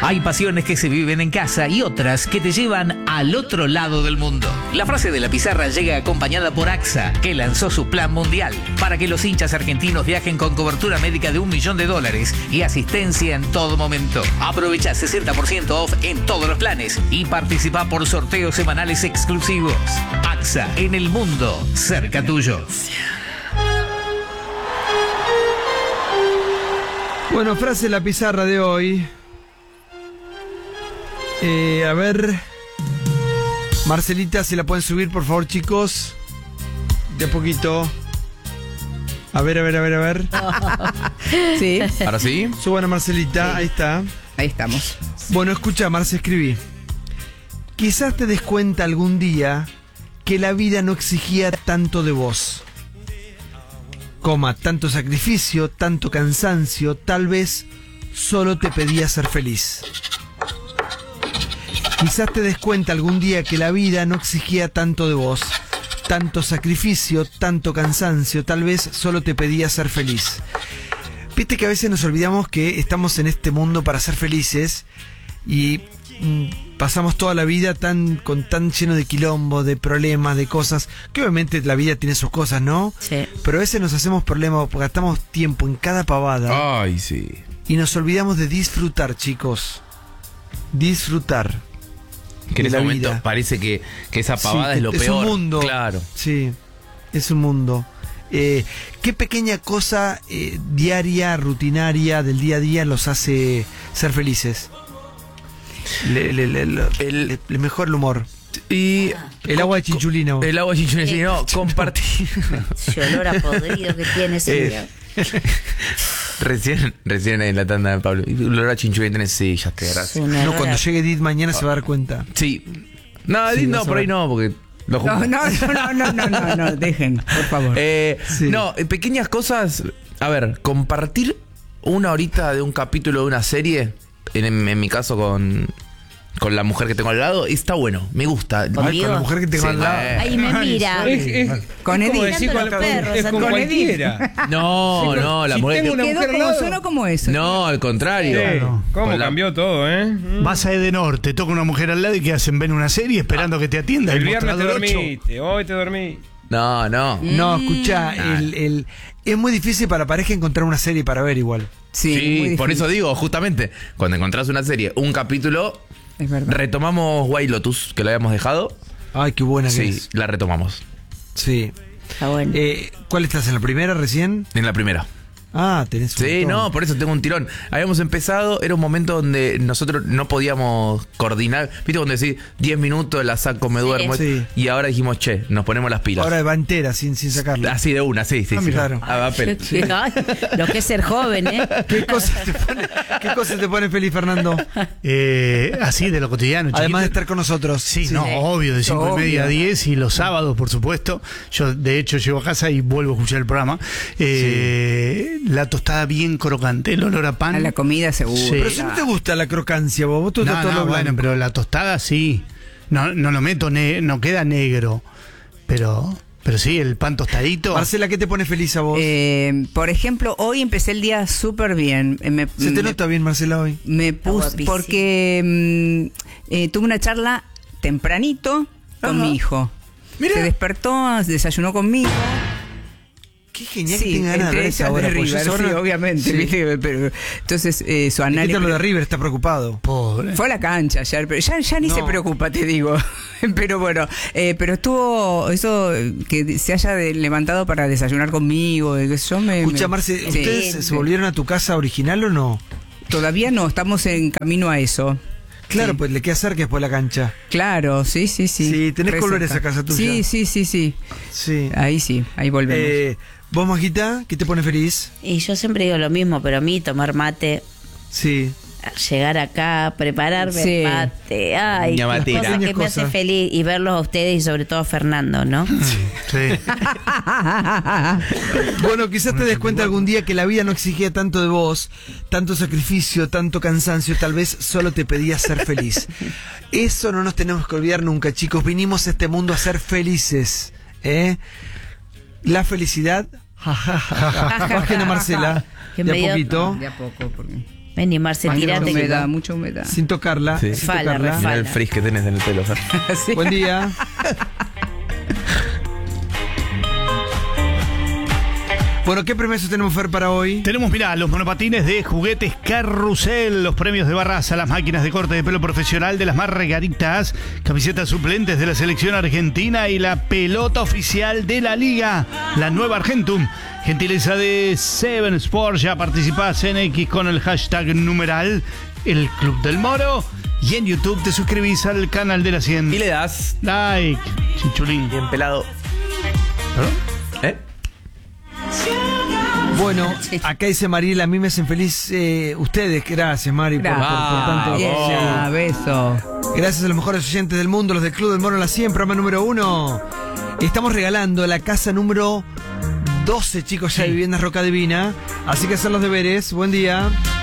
Hay pasiones que se viven en casa y otras que te llevan al otro lado del mundo. La frase de la pizarra llega acompañada por AXA, que lanzó su plan mundial para que los hinchas argentinos viajen con cobertura médica de $1 millón y asistencia en todo momento. Aprovecha 60% off en todos los planes y participa por sorteos semanales exclusivos. AXA, en el mundo, cerca tuyo. Bueno, frase de la pizarra de hoy. A ver, Marcelita, si la pueden subir, por favor, chicos. De a poquito. A ver. Sí. ¿Ahora sí? Suban a Marcelita, Sí. Ahí está. Ahí estamos. Bueno, escucha, Marce, escribí. Quizás te des cuenta algún día que la vida no exigía tanto de vos. Tanto sacrificio, tanto cansancio, tal vez solo te pedía ser feliz. Quizás te des cuenta algún día que la vida no exigía tanto de vos, tanto sacrificio, tanto cansancio, tal vez solo te pedía ser feliz. Viste que a veces nos olvidamos que estamos en este mundo para ser felices y pasamos toda la vida tan lleno de quilombo, de problemas, de cosas, que obviamente la vida tiene sus cosas, ¿no? Sí. Pero a veces nos hacemos problemas porque gastamos tiempo en cada pavada. Ay, sí. Y nos olvidamos de disfrutar, chicos. Disfrutar. Que en de ese la momento vida. parece que esa pavada Sí, es lo peor. Es un mundo. Claro. Sí, es un mundo. ¿Qué pequeña cosa diaria, rutinaria, del día a día los hace ser felices? El mejor el humor. Y El agua de chinchulina. el agua de chinchulina, sí, no, compartir. Ese olor a podrido que tiene ese Recién en la tanda de Pablo. Y olor a chinchulina, sí, ya te gracias. No, cuando llegue Edith mañana se va a dar cuenta. Sí. No, Sí, no, vas a por ahí ver. no, porque lo juzgo. No, dejen, por favor. Sí. No, pequeñas cosas. A ver, compartir una horita de un capítulo de una serie, en mi caso con la mujer que tengo al lado, está bueno, me gusta. Ay, con la mujer que tengo Sí, al lado. Ahí me mira. Con es como Edith. decir Mirando con, los perros, es con con cualquiera. No, la si mujer tengo que... una Quedó mujer al como, lado. sonó como eso. No, al contrario. ¿Cómo Con la- cambió todo, Vas a Edenor, te toca una mujer al lado y que hacen ver una serie esperando que te atienda. El viernes te mostrador 8. dormiste, hoy te dormí. No. No, escuchá, Nah. es muy difícil para pareja encontrar una serie para ver igual. Sí, Sí, muy por difícil. eso digo, justamente, cuando encontrás una serie, un capítulo, Es verdad. retomamos White Lotus, que lo habíamos dejado. Ay, qué buena que Sí, es. la retomamos. Sí. Está bueno. ¿Cuál estás? ¿En la primera recién? En la primera. Ah, tenés un Sí, montón. no, por eso tengo un tirón. Habíamos empezado, era un momento donde nosotros no podíamos coordinar. ¿Viste cuando decís 10 minutos, la saco, me duermo? Sí. Y ahora dijimos, che, nos ponemos las pilas. Ahora va entera, sin sacarla. Así de una, sí. Ah, sí. claro. Ah, va, pero- Ay, lo que es ser joven, ¿eh? ¿Qué cosas te pone feliz, Fernando? Así de lo cotidiano. Además de chiquito. estar con nosotros. Sí, no, obvio, de 5:30 a 10 y los sábados, por supuesto. Yo, de hecho, llego a casa y vuelvo a escuchar el programa. La tostada bien crocante, el olor a pan. A la comida seguro. Sí. Pero si no te gusta la crocancia, vos te gusta todo lo bueno, blanco. pero la tostada sí. No lo meto, no queda negro. Pero sí, el pan tostadito. Marcela, ¿qué te pone feliz a vos? Por ejemplo, hoy empecé el día súper bien. Se te nota bien, Marcela, hoy. Me puse guapísima. porque tuve una charla tempranito con mi hijo. Mira. Se despertó, desayunó conmigo. Qué genial Sí, que tenga ganas de ver entre esa ellas hora. de porque yo River, esa hora- sí, obviamente. Sí. ¿viste? Pero, entonces, su Dijiste análisis. lo de River, está preocupado. Pobre. Fue a la cancha ayer, pero ya ni No. se preocupa, te digo. Pero bueno, pero estuvo eso que se haya levantado para desayunar conmigo. Que yo Escucha, Marce, Sí. ¿ustedes se volvieron a tu casa original o no? Todavía no, estamos en camino a eso. Claro, Sí. pues le queda cerca después la cancha. Claro, sí. Sí, tenés Re colores cerca. esa casa tuya. Sí. Sí. Ahí volvemos. ¿Vos, Majita, qué te pone feliz? Y yo siempre digo lo mismo, pero a mí tomar mate, Sí. llegar acá, prepararme Sí. el mate, ay, Ña matera. cosas que me Cosas. hace feliz y verlos a ustedes y sobre todo a Fernando, ¿no? Sí. Bueno, quizás te des cuenta algún día que la vida no exigía tanto de vos, tanto sacrificio, tanto cansancio, tal vez solo te pedía ser feliz. Eso no nos tenemos que olvidar nunca, chicos. Vinimos a este mundo a ser felices, ¿eh? La felicidad. Bajen a Marcela, Que de me a dio- poquito. De a poco, porque... Vení, Marce, Mucha tirate. humedad, mucha humedad. Sin tocarla. Sí. Sin Fala, tocarla. refala. Mirá el frizz que tenés en el pelo, Fer. Sí. Buen día. Bueno, ¿qué premios tenemos, Fer, para hoy? Tenemos, mirá, los monopatines de Juguetes Carrusel, los premios de Barraza, las máquinas de corte de pelo profesional de las Margaritas, camisetas suplentes de la selección argentina y la pelota oficial de la liga, la nueva Argentum. Gentileza de Seven Sports, ya participás en X con el hashtag numeral El Club del Moro. Y en YouTube te suscribís al canal de la 100. Y le das Like, chinchulín. bien pelado. ¿Perdón? ¿Eh? Bueno, acá dice Mariela, a mí me hacen feliz ustedes. Gracias, Mari, por tanto. Yeah, beso. Gracias a los mejores oyentes del mundo, los del Club del Mono, la 100, programa número 1. Estamos regalando la casa número 12, chicos, ya de Viviendas Roca Divina. Así que hacer los deberes. Buen día.